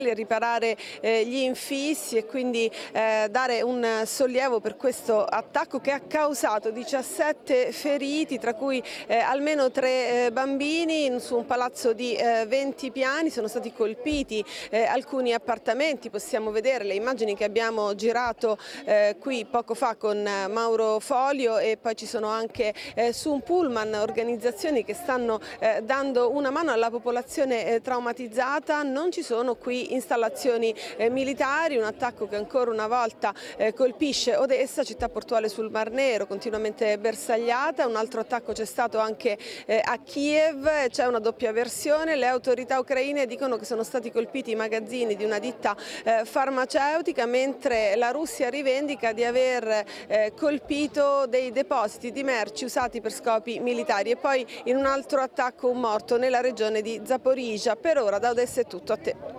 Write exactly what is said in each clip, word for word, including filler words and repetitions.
riparare eh, gli infissi e quindi eh, dare un sollievo per questo attacco che ha causato diciassette feriti, tra cui eh, almeno tre eh, bambini. Su un palazzo di eh, venti piani sono stati colpiti eh, alcuni appartamenti. Possiamo vedere le immagini che abbiamo girato eh, qui poco fa con Mauro Folio, e poi ci sono anche eh, su un pullman organizzazioni che stanno eh, dando una mano alla popolazione eh, traumatizzata. Non ci sono qui installazioni eh, militari, un attacco che ancora una volta eh, colpisce Odessa, città portuale sul Mar Nero, continuamente bersagliata. Un altro attacco c'è stato anche eh, a Kiev, c'è una doppia versione. Le autorità ucraine dicono che sono stati colpiti i magazzini di una ditta eh, farmaceutica, mentre la Russia rivendica di aver eh, colpito dei depositi di merci usati per scopi militari. E poi in un altro attacco un morto nella regione di Zaporizhzhia. Per ora da Odessa è tutto, a te.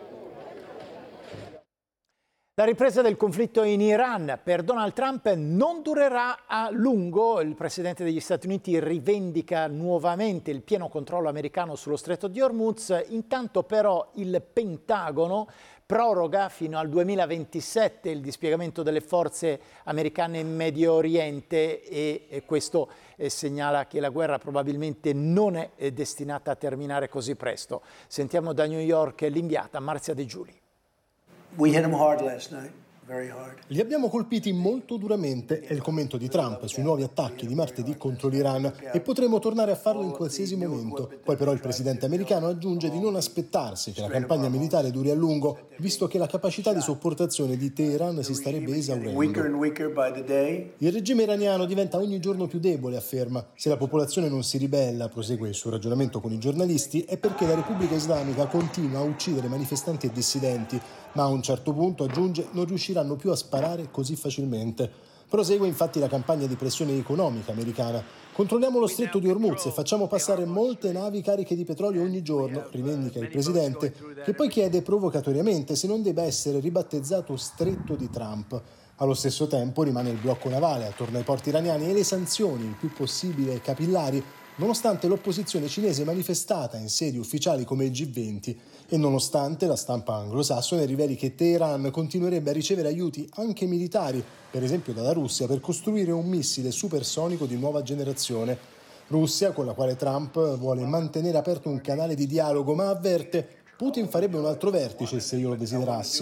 La ripresa del conflitto in Iran per Donald Trump non durerà a lungo. Il presidente degli Stati Uniti rivendica nuovamente il pieno controllo americano sullo stretto di Hormuz. Intanto però il Pentagono proroga fino al duemilaventisette il dispiegamento delle forze americane in Medio Oriente e, e questo eh, segnala che la guerra probabilmente non è, è destinata a terminare così presto. Sentiamo da New York l'inviata Marzia De Giuli. We hit them hard last night, very hard. Li abbiamo colpiti molto duramente, è il commento di Trump sui nuovi attacchi di martedì contro l'Iran, e potremo tornare a farlo in qualsiasi momento. Poi però il presidente americano aggiunge di non aspettarsi che la campagna militare duri a lungo, visto che la capacità di sopportazione di Teheran si starebbe esaurendo. Il regime iraniano diventa ogni giorno più debole, afferma. Se la popolazione non si ribella, prosegue il suo ragionamento con i giornalisti, è perché la Repubblica Islamica continua a uccidere manifestanti e dissidenti, ma a un certo punto, aggiunge, non riusciranno più a sparare così facilmente. Prosegue infatti la campagna di pressione economica americana. Controlliamo lo stretto di Hormuz e facciamo passare molte navi cariche di petrolio ogni giorno, rivendica il presidente, che poi chiede provocatoriamente se non debba essere ribattezzato stretto di Trump. Allo stesso tempo rimane il blocco navale attorno ai porti iraniani e le sanzioni, il più possibile capillari, nonostante l'opposizione cinese manifestata in sedi ufficiali come il G venti e nonostante la stampa anglosassone riveli che Teheran continuerebbe a ricevere aiuti anche militari, per esempio dalla Russia, per costruire un missile supersonico di nuova generazione. Russia, con la quale Trump vuole mantenere aperto un canale di dialogo, ma avverte: Putin farebbe un altro vertice se io lo desiderassi.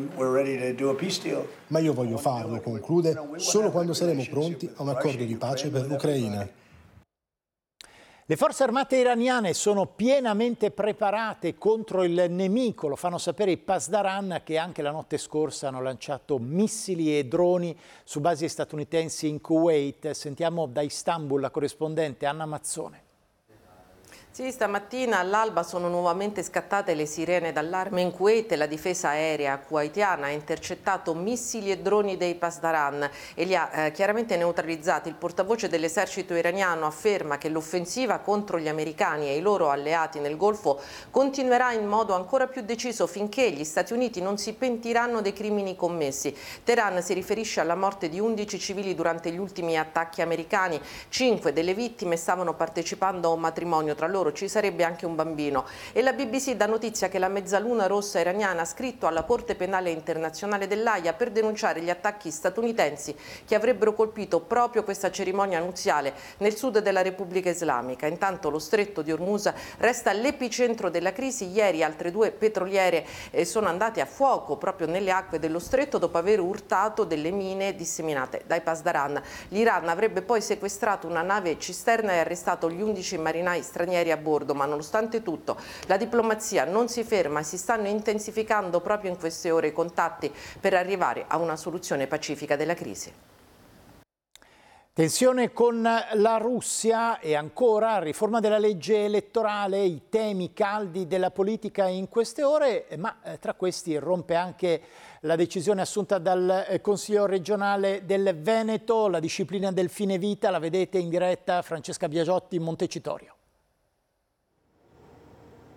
Ma io voglio farlo, conclude, solo quando saremo pronti a un accordo di pace per l'Ucraina. Le forze armate iraniane sono pienamente preparate contro il nemico, lo fanno sapere i Pasdaran, che anche la notte scorsa hanno lanciato missili e droni su basi statunitensi in Kuwait. Sentiamo da Istanbul la corrispondente Anna Mazzone. Sì, stamattina all'alba sono nuovamente scattate le sirene d'allarme in Kuwait e la difesa aerea kuwaitiana ha intercettato missili e droni dei Pasdaran e li ha eh, chiaramente neutralizzati. Il portavoce dell'esercito iraniano afferma che l'offensiva contro gli americani e i loro alleati nel Golfo continuerà in modo ancora più deciso finché gli Stati Uniti non si pentiranno dei crimini commessi. Teheran si riferisce alla morte di undici civili durante gli ultimi attacchi americani. Cinque delle vittime stavano partecipando a un matrimonio, tra loro ci sarebbe anche un bambino. E la B B C dà notizia che la Mezzaluna Rossa iraniana ha scritto alla Corte Penale Internazionale dell'Aia per denunciare gli attacchi statunitensi che avrebbero colpito proprio questa cerimonia nuziale nel sud della Repubblica Islamica. Intanto lo stretto di Hormuz resta l'epicentro della crisi. Ieri altre due petroliere eh, sono andate a fuoco proprio nelle acque dello stretto dopo aver urtato delle mine disseminate dai Pasdaran. L'Iran avrebbe poi sequestrato una nave cisterna e arrestato gli undici marinai stranieri a bordo, ma nonostante tutto la diplomazia non si ferma e si stanno intensificando proprio in queste ore i contatti per arrivare a una soluzione pacifica della crisi. Tensione con la Russia e ancora riforma della legge elettorale, i temi caldi della politica in queste ore, ma tra questi rompe anche la decisione assunta dal Consiglio regionale del Veneto, la disciplina del fine vita. La vedete in diretta, Francesca Biagiotti in Montecitorio.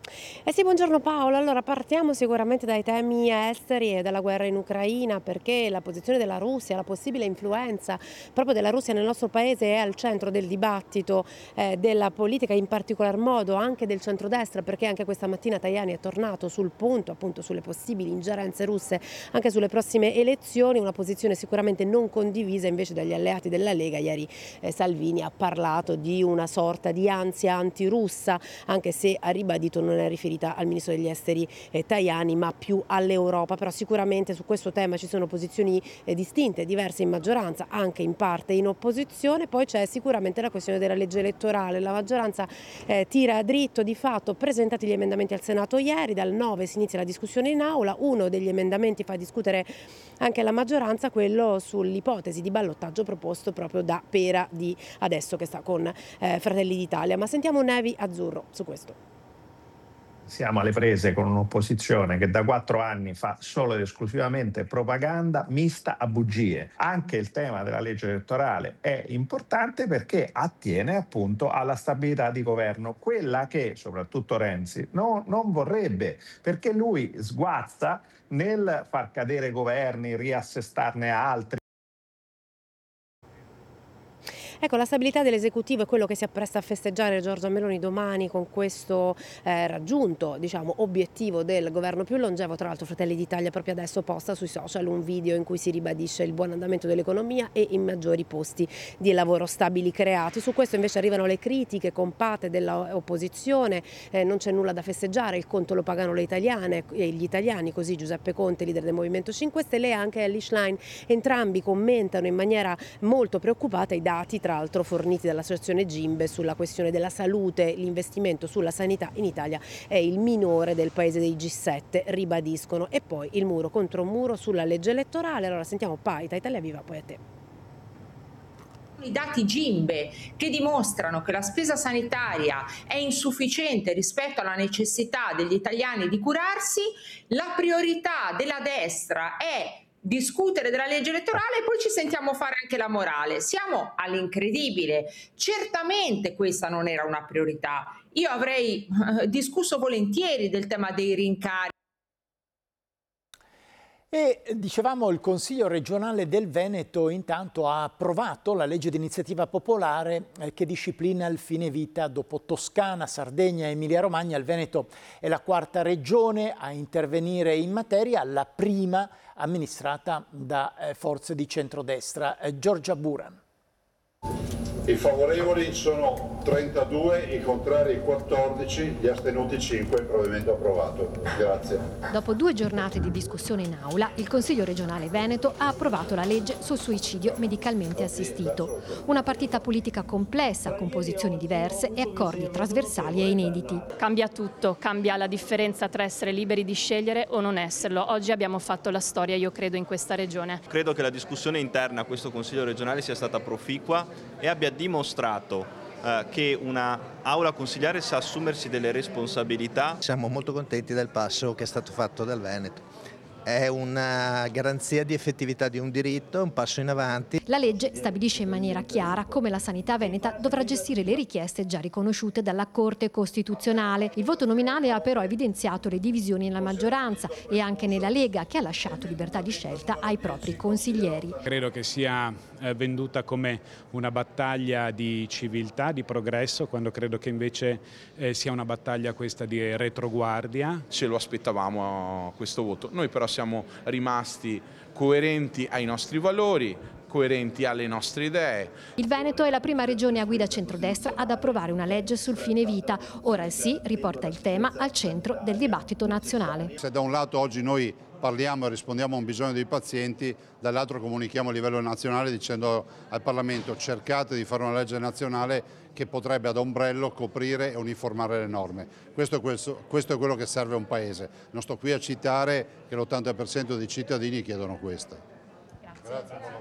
Eh sì, buongiorno Paolo. Allora partiamo sicuramente dai temi esteri e dalla guerra in Ucraina, perché la posizione della Russia, la possibile influenza proprio della Russia nel nostro paese è al centro del dibattito eh, della politica, in particolar modo anche del centrodestra, perché anche questa mattina Tajani è tornato sul punto, appunto sulle possibili ingerenze russe anche sulle prossime elezioni, una posizione sicuramente non condivisa invece dagli alleati della Lega. Ieri eh, Salvini ha parlato di una sorta di ansia antirussa, anche se ha ribadito non è riferita al ministro degli esteri eh, Tajani ma più all'Europa. Però sicuramente su questo tema ci sono posizioni eh, distinte, diverse in maggioranza, anche in parte in opposizione. Poi c'è sicuramente la questione della legge elettorale. La maggioranza eh, tira dritto, di fatto presentati gli emendamenti al Senato ieri, dal nove si inizia la discussione in aula. Uno degli emendamenti fa discutere anche la maggioranza, quello sull'ipotesi di ballottaggio proposto proprio da Pera di adesso che sta con eh, Fratelli d'Italia. Ma sentiamo Nevi Azzurro su questo. Siamo alle prese con un'opposizione che da quattro anni fa solo ed esclusivamente propaganda mista a bugie. Anche il tema della legge elettorale è importante perché attiene appunto alla stabilità di governo, quella che soprattutto Renzi no, non vorrebbe, perché lui sguazza nel far cadere governi, riassestarne altri. Ecco, la stabilità dell'esecutivo è quello che si appresta a festeggiare Giorgia Meloni domani con questo eh, raggiunto, diciamo, obiettivo del governo più longevo. Tra l'altro Fratelli d'Italia proprio adesso posta sui social un video in cui si ribadisce il buon andamento dell'economia e i maggiori posti di lavoro stabili creati. Su questo invece arrivano le critiche compatte dell'opposizione, eh, non c'è nulla da festeggiare, il conto lo pagano le italiane e gli italiani, così Giuseppe Conte, leader del Movimento cinque Stelle, e anche Elly Schlein. Entrambi commentano in maniera molto preoccupata i dati tra l'altro forniti dall'associazione Gimbe sulla questione della salute. L'investimento sulla sanità in Italia è il minore del paese dei G sette, ribadiscono. E poi il muro contro muro sulla legge elettorale. Allora sentiamo Paita, Italia Viva, poi a te. I dati Gimbe che dimostrano che la spesa sanitaria è insufficiente rispetto alla necessità degli italiani di curarsi, la priorità della destra è discutere della legge elettorale e poi ci sentiamo fare anche la morale. Siamo all'incredibile. Certamente questa non era una priorità. Io avrei eh, discusso volentieri del tema dei rincari. E dicevamo, il Consiglio regionale del Veneto intanto ha approvato la legge di iniziativa popolare eh, che disciplina il fine vita. Dopo Toscana, Sardegna e Emilia-Romagna, il Veneto è la quarta regione a intervenire in materia, la prima amministrata da eh, forze di centrodestra. Eh, Giorgia Buran. I favorevoli sono trentadue, i contrari quattordici, gli astenuti cinque, il provvedimento approvato. Grazie. Dopo due giornate di discussione in aula, il Consiglio regionale Veneto ha approvato la legge sul suicidio medicalmente assistito. Una partita politica complessa, con posizioni diverse e accordi trasversali e inediti. Cambia tutto, cambia la differenza tra essere liberi di scegliere o non esserlo. Oggi abbiamo fatto la storia, io credo, in questa regione. Credo che la discussione interna a questo Consiglio regionale sia stata proficua e abbia dimostrato eh, che una aula consigliare sa assumersi delle responsabilità. Siamo molto contenti del passo che è stato fatto dal Veneto. È una garanzia di effettività di un diritto, un passo in avanti. La legge stabilisce in maniera chiara come la sanità veneta dovrà gestire le richieste già riconosciute dalla Corte Costituzionale. Il voto nominale ha però evidenziato le divisioni nella maggioranza e anche nella Lega, che ha lasciato libertà di scelta ai propri consiglieri. Credo che sia venduta come una battaglia di civiltà, di progresso, quando credo che invece eh, sia una battaglia questa di retroguardia. Ce lo aspettavamo questo voto, noi però siamo rimasti coerenti ai nostri valori, coerenti alle nostre idee. Il Veneto è la prima regione a guida centrodestra ad approvare una legge sul fine vita. Ora il sì riporta il tema al centro del dibattito nazionale. Se da un lato oggi noi parliamo e rispondiamo a un bisogno dei pazienti, dall'altro comunichiamo a livello nazionale dicendo al Parlamento: cercate di fare una legge nazionale che potrebbe ad ombrello coprire e uniformare le norme. Questo, questo, questo è quello che serve a un Paese. Non sto qui a citare che l'ottanta per cento dei cittadini chiedono questo. Grazie. Grazie.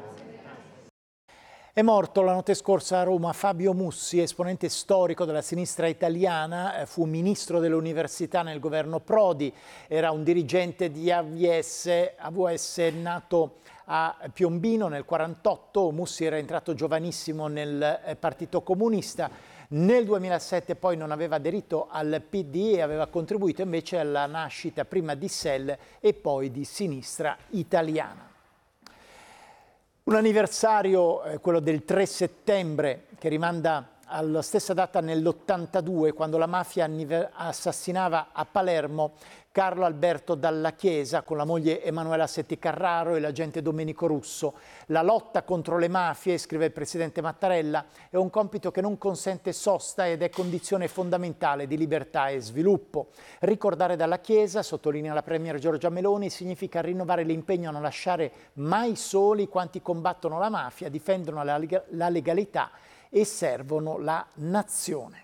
È morto la notte scorsa a Roma Fabio Mussi, esponente storico della sinistra italiana, fu ministro dell'università nel governo Prodi, era un dirigente di A V S, A V S nato a Piombino nel quarantotto, Mussi era entrato giovanissimo nel Partito Comunista. Nel duemilasette poi non aveva aderito al P D e aveva contribuito invece alla nascita prima di S E L e poi di Sinistra Italiana. Un anniversario, eh, quello del tre settembre, che rimanda alla stessa data nell'ottantadue, quando la mafia assassinava a Palermo Carlo Alberto Dalla Chiesa con la moglie Emanuela Setti Carraro e l'agente Domenico Russo. La lotta contro le mafie, scrive il presidente Mattarella, è un compito che non consente sosta ed è condizione fondamentale di libertà e sviluppo. Ricordare Dalla Chiesa, sottolinea la premier Giorgia Meloni, significa rinnovare l'impegno a non lasciare mai soli quanti combattono la mafia, difendono la, la legalità e servono la nazione.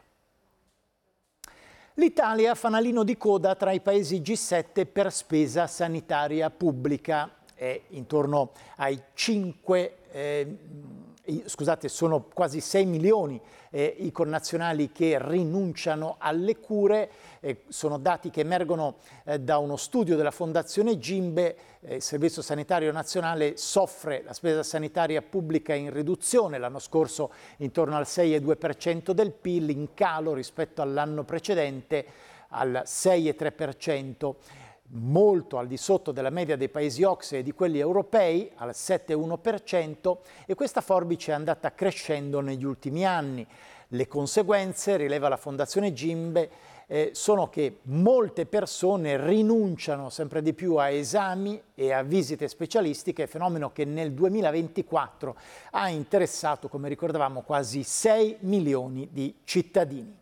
L'Italia fanalino di coda tra i paesi G sette per spesa sanitaria pubblica. È intorno ai cinque, eh, scusate, sono quasi sei milioni eh, i connazionali che rinunciano alle cure. Eh, sono dati che emergono eh, da uno studio della Fondazione Gimbe. Eh, il Servizio Sanitario Nazionale soffre la spesa sanitaria pubblica in riduzione, l'anno scorso intorno al sei virgola due per cento del P I L, in calo rispetto all'anno precedente al sei virgola tre per cento, molto al di sotto della media dei paesi O C S E e di quelli europei, al sette virgola uno per cento, e questa forbice è andata crescendo negli ultimi anni. Le conseguenze, rileva la Fondazione Gimbe, Eh, sono che molte persone rinunciano sempre di più a esami e a visite specialistiche, fenomeno che nel duemilaventiquattro ha interessato, come ricordavamo, quasi sei milioni di cittadini.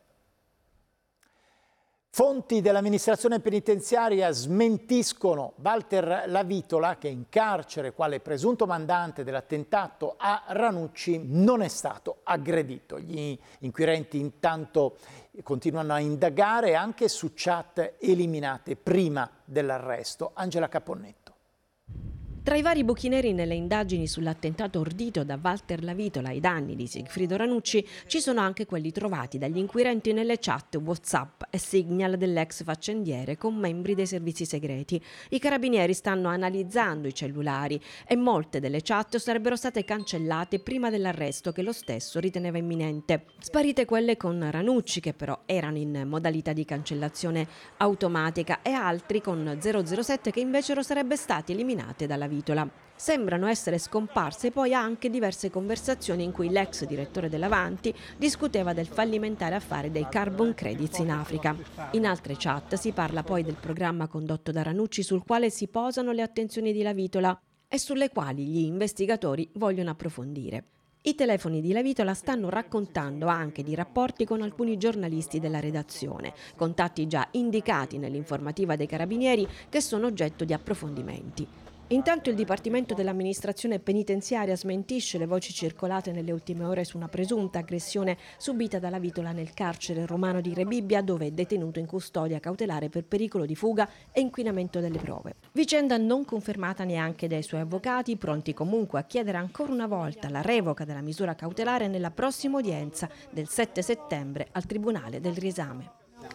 Fonti dell'amministrazione penitenziaria smentiscono Walter Lavitola, che in carcere quale presunto mandante dell'attentato a Ranucci non è stato aggredito. Gli inquirenti intanto continuano a indagare anche su chat eliminate prima dell'arresto. Angela Caponnetto. Tra i vari buchi neri nelle indagini sull'attentato ordito da Walter Lavitola ai danni di Sigfrido Ranucci ci sono anche quelli trovati dagli inquirenti nelle chat WhatsApp e Signal dell'ex faccendiere con membri dei servizi segreti. I carabinieri stanno analizzando i cellulari e molte delle chat sarebbero state cancellate prima dell'arresto che lo stesso riteneva imminente. Sparite quelle con Ranucci, che però erano in modalità di cancellazione automatica, e altri con zero zero sette che invece sarebbero stati eliminate dalla Vitola. Sembrano essere scomparse poi anche diverse conversazioni in cui l'ex direttore dell'Avanti discuteva del fallimentare affare dei carbon credits in Africa. In altre chat si parla poi del programma condotto da Ranucci sul quale si posano le attenzioni di Lavitola e sulle quali gli investigatori vogliono approfondire. I telefoni di Lavitola stanno raccontando anche di rapporti con alcuni giornalisti della redazione, contatti già indicati nell'informativa dei carabinieri che sono oggetto di approfondimenti. Intanto il Dipartimento dell'amministrazione penitenziaria smentisce le voci circolate nelle ultime ore su una presunta aggressione subita da Lavitola nel carcere romano di Rebibbia, dove è detenuto in custodia cautelare per pericolo di fuga e inquinamento delle prove. Vicenda non confermata neanche dai suoi avvocati, pronti comunque a chiedere ancora una volta la revoca della misura cautelare nella prossima udienza del sette settembre al Tribunale del Riesame.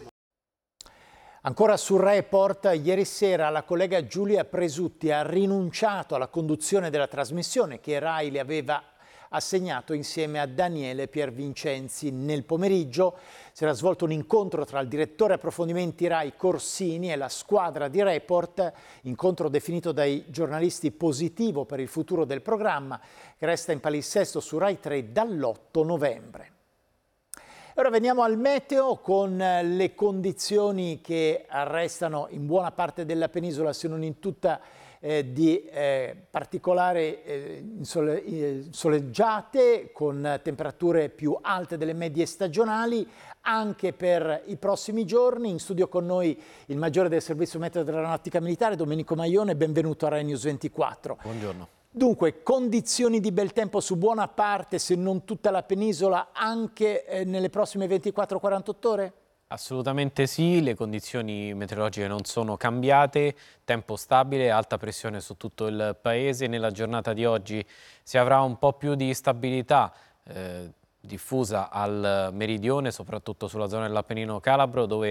Ancora sul Report, ieri sera la collega Giulia Presutti ha rinunciato alla conduzione della trasmissione che Rai le aveva assegnato insieme a Daniele Piervincenzi. Nel pomeriggio si era svolto un incontro tra il direttore approfondimenti Rai Corsini e la squadra di Report, incontro definito dai giornalisti positivo per il futuro del programma, che resta in palinsesto su Rai tre dall'otto novembre. Ora veniamo al meteo con le condizioni che restano in buona parte della penisola, se non in tutta, eh, di eh, particolare eh, sole, eh, soleggiate, con temperature più alte delle medie stagionali anche per i prossimi giorni. In studio con noi il maggiore del servizio meteo dell'aeronautica militare, Domenico Maione. Benvenuto a Rai News ventiquattro. Buongiorno. Dunque, condizioni di bel tempo su buona parte, se non tutta la penisola, anche eh, nelle prossime ventiquattro quarantotto ore? Assolutamente sì, le condizioni meteorologiche non sono cambiate, tempo stabile, alta pressione su tutto il paese. Nella giornata di oggi si avrà un po' più di stabilità eh, diffusa al meridione, soprattutto sulla zona dell'Appennino Calabro, dove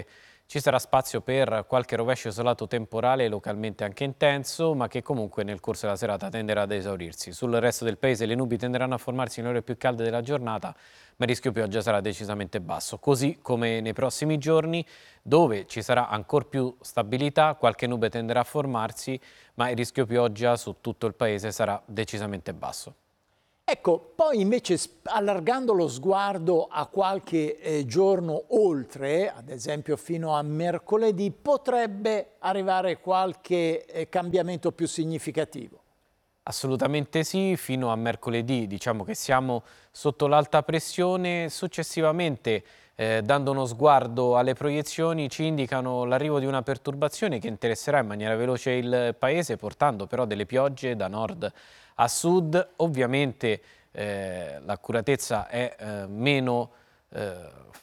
Ci sarà spazio per qualche rovescio isolato temporale, localmente anche intenso, ma che comunque nel corso della serata tenderà ad esaurirsi. Sul resto del paese le nubi tenderanno a formarsi nelle ore più calde della giornata, ma il rischio pioggia sarà decisamente basso, così come nei prossimi giorni, dove ci sarà ancora più stabilità, qualche nube tenderà a formarsi, ma il rischio pioggia su tutto il paese sarà decisamente basso. Ecco, poi invece allargando lo sguardo a qualche eh, giorno oltre, ad esempio fino a mercoledì, potrebbe arrivare qualche eh, cambiamento più significativo. Assolutamente sì, fino a mercoledì diciamo che siamo sotto l'alta pressione, successivamente eh, dando uno sguardo alle proiezioni ci indicano l'arrivo di una perturbazione che interesserà in maniera veloce il paese, portando però delle piogge da nord a sud. Ovviamente eh, l'accuratezza è eh, meno, eh,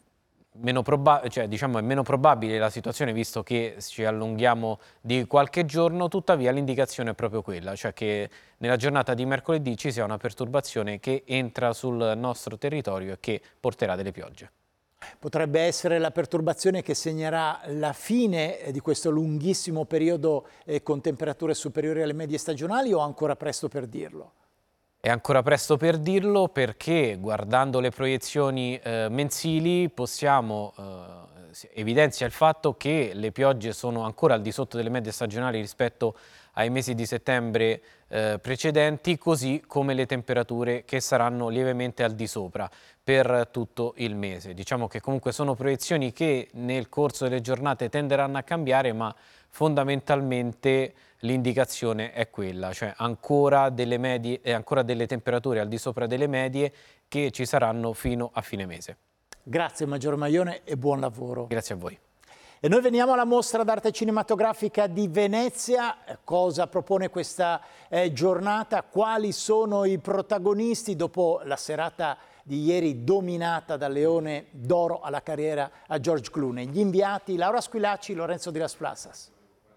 meno, proba- cioè, diciamo, è meno probabile la situazione, visto che ci allunghiamo di qualche giorno, tuttavia l'indicazione è proprio quella, cioè che nella giornata di mercoledì ci sia una perturbazione che entra sul nostro territorio e che porterà delle piogge. Potrebbe essere la perturbazione che segnerà la fine di questo lunghissimo periodo eh, con temperature superiori alle medie stagionali, o ancora presto per dirlo? È ancora presto per dirlo, perché guardando le proiezioni eh, mensili possiamo eh, evidenzia il fatto che le piogge sono ancora al di sotto delle medie stagionali rispetto ai mesi di settembre eh, precedenti, così come le temperature che saranno lievemente al di sopra per tutto il mese. Diciamo che comunque sono proiezioni che nel corso delle giornate tenderanno a cambiare, ma fondamentalmente l'indicazione è quella, cioè ancora delle, medie, eh, ancora delle temperature al di sopra delle medie che ci saranno fino a fine mese. Grazie Maggior Maione e buon lavoro. Grazie a voi. E noi veniamo alla Mostra d'Arte Cinematografica di Venezia. Cosa propone questa eh, giornata? Quali sono i protagonisti dopo la serata di ieri dominata dal Leone d'Oro alla carriera a George Clooney? Gli inviati Laura Squilacci, Lorenzo Di Las Plasas.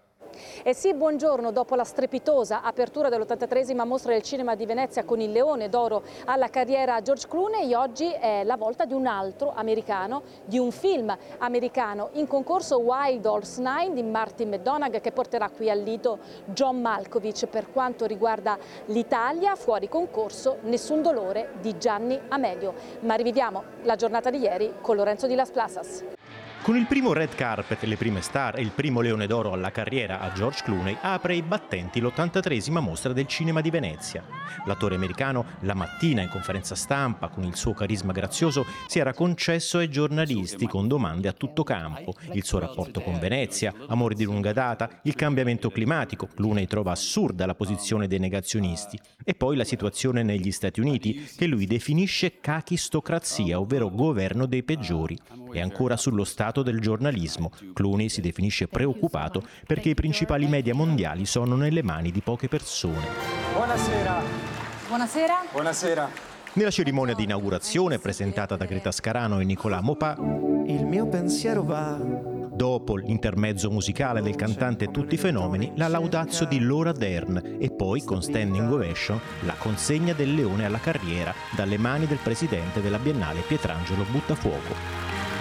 Eh sì, buongiorno. Dopo la strepitosa apertura dell'ottantatreesima Mostra del Cinema di Venezia con il Leone d'Oro alla carriera George Clooney, oggi è la volta di un altro americano, di un film americano in concorso, Wild Horse nove di Martin McDonagh, che porterà qui al Lido John Malkovich. Per quanto riguarda l'Italia, fuori concorso Nessun dolore di Gianni Amelio. Ma riviviamo la giornata di ieri con Lorenzo Di Las Plasas. Con il primo red carpet, le prime star e il primo Leone d'Oro alla carriera a George Clooney, apre i battenti l'ottantatreesima Mostra del Cinema di Venezia. L'attore americano, la mattina in conferenza stampa, con il suo carisma grazioso, si era concesso ai giornalisti con domande a tutto campo. Il suo rapporto con Venezia, amore di lunga data, il cambiamento climatico. Clooney trova assurda la posizione dei negazionisti. E poi la situazione negli Stati Uniti, che lui definisce cachistocrazia, ovvero governo dei peggiori. E ancora sullo stato del giornalismo. Clooney si definisce preoccupato perché i principali media mondiali sono nelle mani di poche persone. Buonasera. Buonasera. Buonasera. Nella cerimonia di inaugurazione, presentata da Greta Scarano e Nicolà Maupas, il mio pensiero va. Dopo l'intermezzo musicale del cantante Tutti i Fenomeni, la Laudatio di Laura Dern e poi, con standing ovation, la consegna del Leone alla carriera dalle mani del presidente della Biennale Pietrangelo Buttafuoco.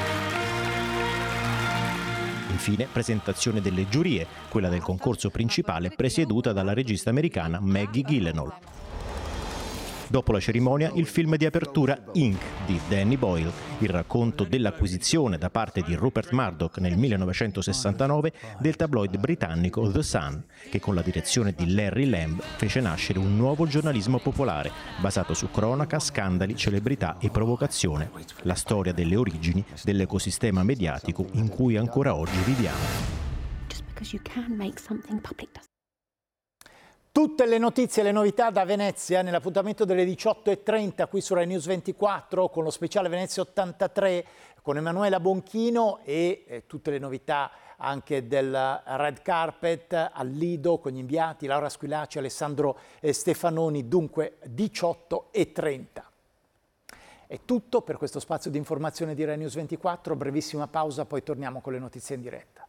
Infine, presentazione delle giurie, quella del concorso principale presieduta dalla regista americana Maggie Gyllenhaal. Dopo la cerimonia, il film di apertura Ink di Danny Boyle, il racconto dell'acquisizione da parte di Rupert Murdoch nel millenovecentosessantanove del tabloid britannico The Sun, che con la direzione di Larry Lamb fece nascere un nuovo giornalismo popolare, basato su cronaca, scandali, celebrità e provocazione, la storia delle origini dell'ecosistema mediatico in cui ancora oggi viviamo. Tutte le notizie e le novità da Venezia nell'appuntamento delle diciotto e trenta qui su Rai News ventiquattro con lo speciale Venezia ottantatré con Emanuela Bonchino e eh, tutte le novità anche del red carpet al Lido con gli inviati Laura Squilacci, Alessandro eh, Stefanoni, dunque diciotto e trenta. È tutto per questo spazio di informazione di Rai News ventiquattro, brevissima pausa, poi torniamo con le notizie in diretta.